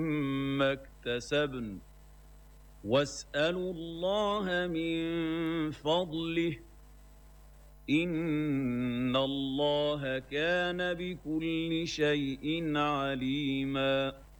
ما اكتسبن واسألوا الله من فضله إن الله كان بكل شيء عليما